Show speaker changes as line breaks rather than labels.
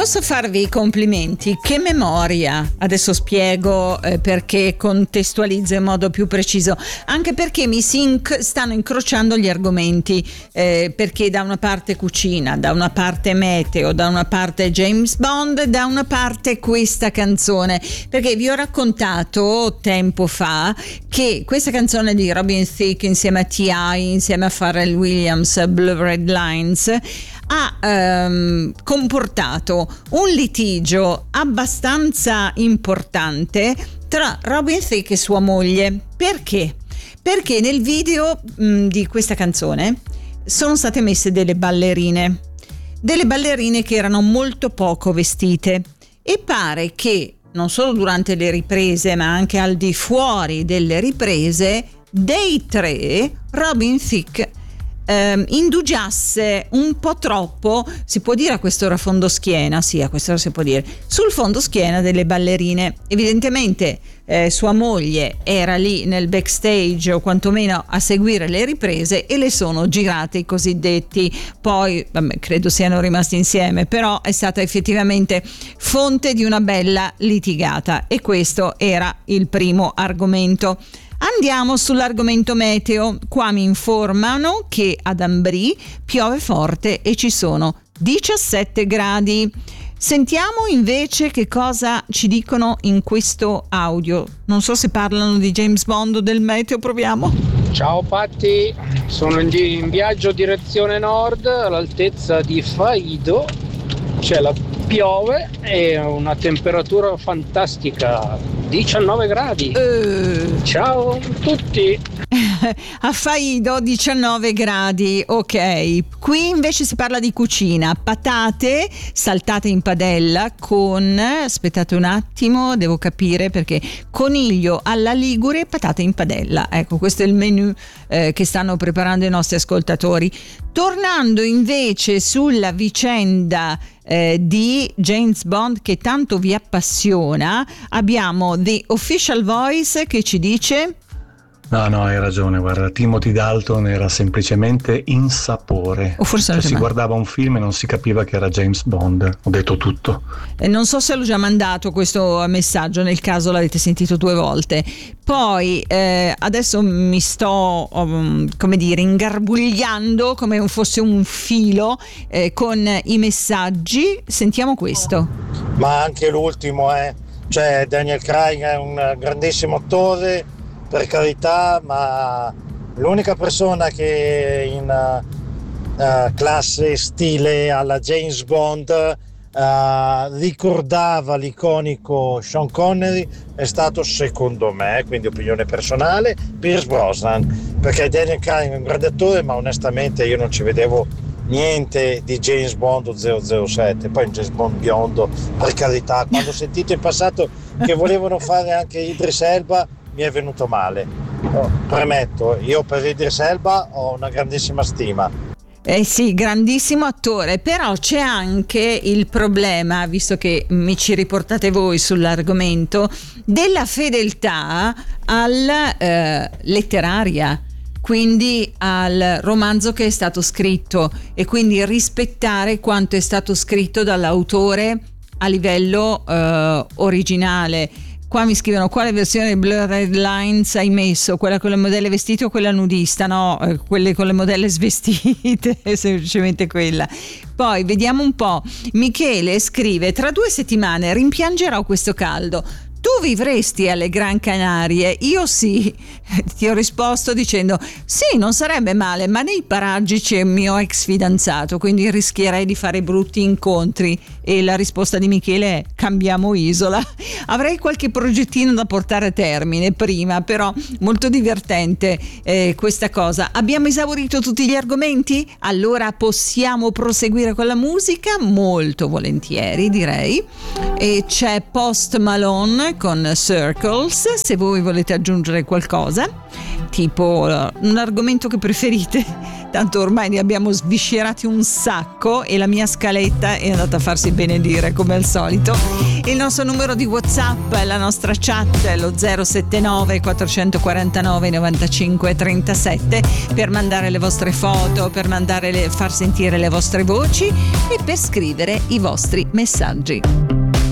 posso farvi i complimenti, che memoria. Adesso spiego perché contestualizzo in modo più preciso, anche perché mi stanno incrociando gli argomenti, perché da una parte cucina, da una parte meteo, da una parte James Bond, da una parte questa canzone, perché vi ho raccontato tempo fa che questa canzone di Robin Thicke insieme a T.I., insieme a Pharrell Williams, Blue Red Lines, ha comportato un litigio abbastanza importante tra Robin Thicke e sua moglie. Perché? Perché nel video di questa canzone sono state messe delle ballerine che erano molto poco vestite, e pare che non solo durante le riprese ma anche al di fuori delle riprese dei tre Robin Thicke indugiasse un po' troppo, si può dire a quest'ora fondoschiena, sì, a quest'ora si può dire, sul fondoschiena delle ballerine. Evidentemente sua moglie era lì nel backstage o quantomeno a seguire le riprese e le sono girate i cosiddetti, poi credo siano rimasti insieme, però è stata effettivamente fonte di una bella litigata, e questo era il primo argomento. Andiamo sull'argomento meteo. Qua mi informano che ad Ambrì piove forte e ci sono 17 gradi. Sentiamo invece che cosa ci dicono in questo audio. Non so se parlano di James Bond o del meteo, proviamo.
Ciao Patti, sono in viaggio direzione nord all'altezza di Faido, piove e una temperatura fantastica, 19 gradi. Ciao a tutti.
A Faido 19 gradi, ok. Qui invece si parla di cucina, patate saltate in padella con, aspettate un attimo, devo capire perché, coniglio alla Ligure e patate in padella. Ecco, questo è il menù che stanno preparando i nostri ascoltatori. Tornando invece sulla vicenda di James Bond che tanto vi appassiona, abbiamo The Official Voice che ci dice:
No, hai ragione, guarda, Timothy Dalton era semplicemente insapore.
O forse
si guardava un film e non si capiva che era James Bond. Ho detto tutto.
Non so se l'ho già mandato questo messaggio, nel caso l'avete sentito 2 volte. Poi adesso mi sto, ingarbugliando come fosse un filo con i messaggi. Sentiamo questo.
Ma anche l'ultimo, Daniel Craig è un grandissimo attore, per carità, ma l'unica persona che in classe stile alla James Bond ricordava l'iconico Sean Connery è stato, secondo me, quindi opinione personale, Pierce Brosnan, perché Daniel Craig è un grande attore, ma onestamente io non ci vedevo niente di James Bond 007. Poi un James Bond biondo, per carità, quando ho sentito in passato che volevano fare anche Idris Elba mi è venuto male. Premetto, io per Idris Elba ho una grandissima stima.
Sì, grandissimo attore, però c'è anche il problema, visto che mi ci riportate voi sull'argomento, della fedeltà alla letteraria, quindi al romanzo che è stato scritto, e quindi rispettare quanto è stato scritto dall'autore a livello originale. Qua mi scrivono: quale versione di Blue Red Lines hai messo? Quella con le modelle vestite o quella nudista? No, quelle con le modelle svestite, semplicemente quella. Poi vediamo un po'. Michele scrive: tra 2 settimane rimpiangerò questo caldo. Tu vivresti alle Gran Canarie? Io sì. Ti ho risposto dicendo: sì, non sarebbe male, ma nei paraggi c'è il mio ex fidanzato, quindi rischierei di fare brutti incontri. E la risposta di Michele è: cambiamo isola. Avrei qualche progettino da portare a termine prima, però molto divertente questa cosa. Abbiamo esaurito tutti gli argomenti? Allora possiamo proseguire con la musica? Molto volentieri, direi. E c'è Post Malone con Circles, se voi volete aggiungere qualcosa, tipo un argomento che preferite tanto ormai ne abbiamo sviscerati un sacco e la mia scaletta è andata a farsi benedire come al solito. Il nostro numero di WhatsApp, la nostra chat, lo 079 449 95 37, per mandare le vostre foto, per far sentire le vostre voci e per scrivere i vostri messaggi.